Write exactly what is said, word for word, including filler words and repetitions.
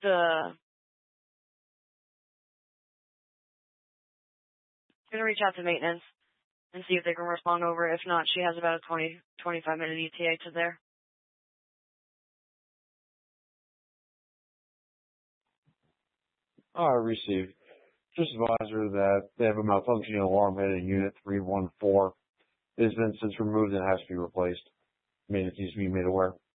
the gonna reach out to maintenance and see if they can respond over. If not, she has about a twenty, twenty-five minute E T A to there. All right, received. Just advise her that they have a malfunctioning alarm headed in Unit three one four. It has been since removed and has to be replaced. Maintenance needs to be made aware.